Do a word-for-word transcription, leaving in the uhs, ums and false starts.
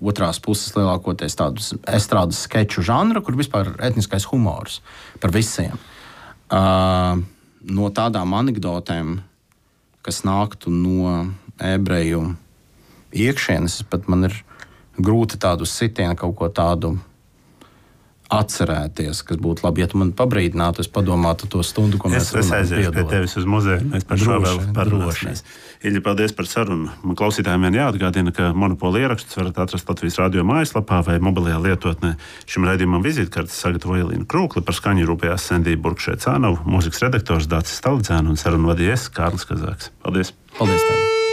otrās puses lielākoties tādus estrādes skeču žanru, kur vispār etniskais humors par visiem. Uh, no tādām anekdotēm, kas nāktu no ebreju iekšienes, pat man ir grūti tādu sitienu kaut ko tādu atcerēties, kas būtu labi. Ja tu man pabrīdinātu, es padomātu to stundu, ko mēs runājam. Es aiziešu pie tevis uz muzeju, mēs par šo vēl parunāsimies. Iļļa, paldies par sarunu. Man klausītājiem vien jāatgādina, ka Monopola ierakstus varat atrast Latvijas radio mājaslapā vai mobilajā lietotnē. Šim raidījumam vizītkartes sagatavoja Elīna Krūkli, par skaņu rūpējās Sendija Burkšē-Cānovu, mūzikas redaktors Dācis Stalidzēnu un sarunu vadījies Kārlis Kazāks. Paldies! Paldies tev!